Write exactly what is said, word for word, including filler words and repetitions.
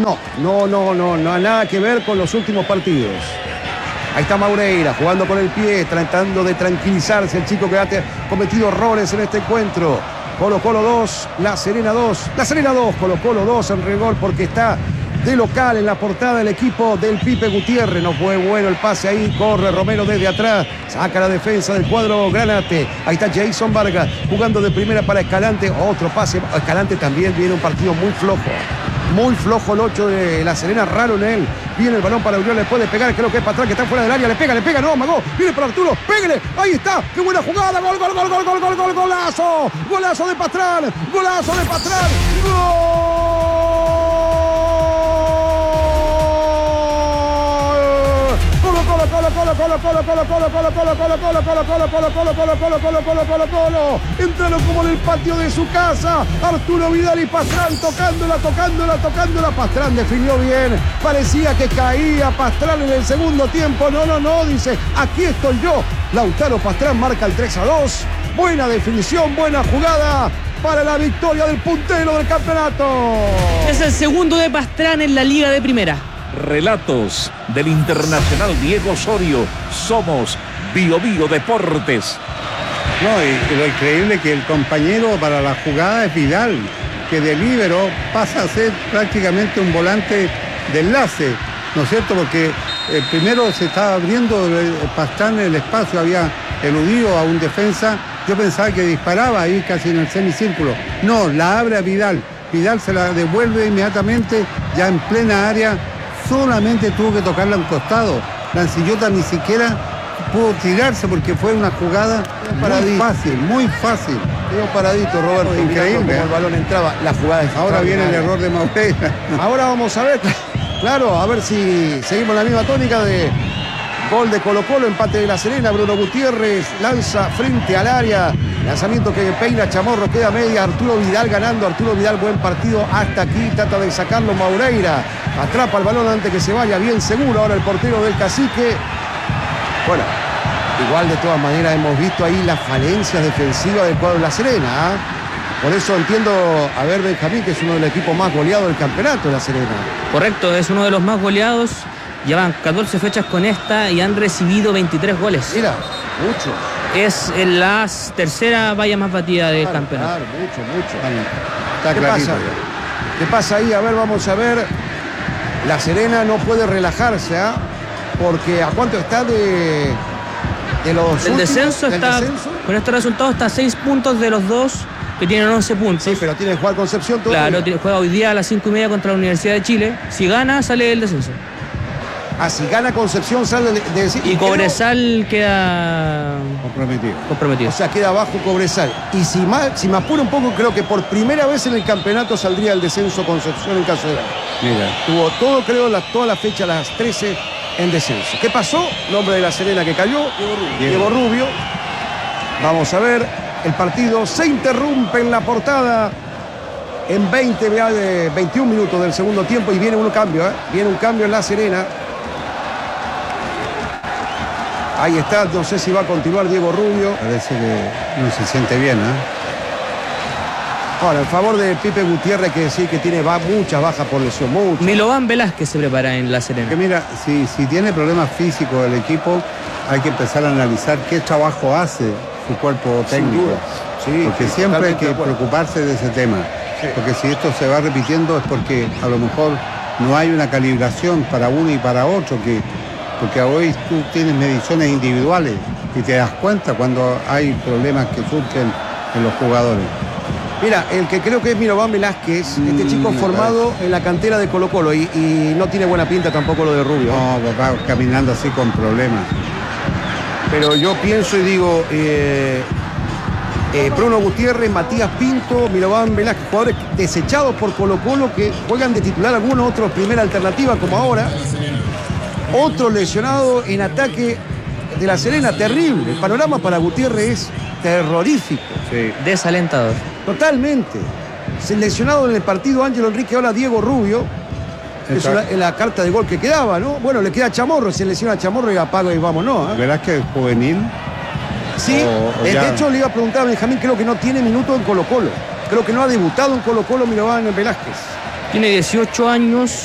No, no, no, no, no, nada que ver con los últimos partidos. Ahí está Maureira jugando con el pie, tratando de tranquilizarse el chico que ha cometido errores en este encuentro. Colo Colo dos, La Serena dos. La Serena dos, Colo Colo dos en rigor porque está de local en la portada el equipo del Pipe Gutiérrez. No fue bueno el pase ahí, corre Romero desde atrás, saca la defensa del cuadro Granate. Ahí está Jason Vargas jugando de primera para Escalante, otro pase. Escalante también viene un partido muy flojo. Muy flojo el ocho de La Serena, raro en él. Viene el balón para Uriol, le puede pegar, creo que es para atrás, que está fuera del área, le pega, le pega, no, Magó, viene para Arturo, pégale, ahí está, qué buena jugada, gol, gol, gol, gol, gol, gol, gol, golazo, golazo de Pastrán, golazo de Pastrán, gol. Colo, colo, colo, colo, colo, colo, colo, colo, colo, colo, colo, colo, colo, colo, colo, colo, colo, colo, colo, colo. Entraron como en el patio de su casa. Arturo Vidal y Pastrán tocándola, tocándola, tocándola. Pastrán definió bien. Parecía que caía Pastrán en el segundo tiempo. No, no, no, dice, aquí estoy yo. Lautaro Pastrán marca el tres a dos. Buena definición, buena jugada para la victoria del puntero del campeonato. Es el segundo de Pastrán en la Liga de Primera. Relatos del internacional Diego Osorio. Somos Bio Bio Deportes. No, y lo increíble que el compañero para la jugada es Vidal, que de líbero pasa a ser prácticamente un volante de enlace, ¿no es cierto? Porque el primero se estaba abriendo Pastrán en el espacio, había eludido a un defensa. Yo pensaba que disparaba ahí casi en el semicírculo. No, la abre a Vidal. Vidal se la devuelve inmediatamente, ya en plena área. Solamente tuvo que tocarla a un costado. La Ancillota ni siquiera pudo tirarse porque fue una jugada muy fácil, muy fácil. Quedó paradito, Roberto. Oh, increíble. Como el balón entraba, la jugada es Ahora viene el error de Maureira. Ahora vamos a ver, claro, a ver si seguimos la misma tónica de gol de Colo Colo, empate de La Serena. Bruno Gutiérrez lanza frente al área. Lanzamiento que peina Chamorro, queda media. Arturo Vidal ganando. Arturo Vidal, buen partido hasta aquí. Trata de sacarlo Maureira. Atrapa el balón antes que se vaya bien seguro. Ahora el portero del Cacique. Bueno, igual de todas maneras hemos visto ahí las falencias defensivas del cuadro de La Serena. ¿eh? Por eso entiendo a ver Benjamín, que es uno de los equipos más goleados del campeonato de La Serena. Correcto, es uno de los más goleados. Llevan catorce fechas con esta y han recibido veintitrés goles. Mira, mucho. Es la tercera valla más batida del claro, campeonato. Claro, mucho, mucho. Está ¿Qué clarito. pasa? ¿Qué pasa ahí? A ver, vamos a ver. La Serena no puede relajarse, ¿eh? Porque ¿a cuánto está de, de los El últimos? descenso ¿Del está, descenso? con estos resultados está a seis puntos de los dos que tienen once puntos. Sí, pero tiene que jugar Concepción todavía. Claro, tiene- juega hoy día a las cinco y media contra la Universidad de Chile. Si gana, sale del descenso. Ah, si gana Concepción sale de, de, de Y Cobresal queda Comprometido. comprometido. O sea, queda abajo Cobresal. Y si, ma, si me apuro un poco, creo que por primera vez en el campeonato saldría el descenso Concepción en caso de ganar. Mira. Tuvo todo, creo, la, toda la fecha, las trece en descenso. ¿Qué pasó? Nombre de La Serena que cayó. Diego Rubio. Diego Rubio. Vamos a ver. El partido se interrumpe en la portada en veinte, veintiún minutos del segundo tiempo y viene un cambio, ¿eh? Viene un cambio en La Serena. Ahí está, no sé si va a continuar Diego Rubio. Parece que no se siente bien, ¿eh? Ahora, en favor de Pipe Gutiérrez, que sí que tiene va, muchas bajas por lesión, muchas. Milovan Velázquez se prepara en La Serena. Que mira, si, si tiene problemas físicos el equipo, hay que empezar a analizar qué trabajo hace su cuerpo técnico. duda. Sí, porque sí, siempre hay totalmente que de acuerdo. preocuparse de ese tema. Sí. Porque si esto se va repitiendo es porque a lo mejor no hay una calibración para uno y para otro, que, porque hoy tú tienes mediciones individuales y te das cuenta cuando hay problemas que surgen en los jugadores. Mira, el que creo que es Mirovan Velázquez, Mm, este chico me formado en la cantera de Colo Colo y, y no tiene buena pinta tampoco lo de Rubio. No, papá, caminando así con problemas. Pero yo pienso y digo, eh, eh, Bruno Gutiérrez, Matías Pinto, Mirovan Velázquez, jugadores desechados por Colo Colo que juegan de titular, algunos otros primera alternativa como ahora. Otro lesionado en ataque de La Serena, terrible. El panorama para Gutiérrez es terrorífico. Sí. Desalentador. Totalmente. Se lesionado en el partido Ángelo Enrique, ahora Diego Rubio. Es Está- una- en la carta de gol que quedaba, ¿no? Bueno, le queda a Chamorro, se lesiona a Chamorro y apaga y vámonos. ¿eh? ¿Verás que es juvenil? Sí, O- o de ya- hecho le iba a preguntar a Benjamín, creo que no tiene minuto en Colo Colo. Creo que no ha debutado en Colo Colo Mirovan Velázquez. Tiene dieciocho años.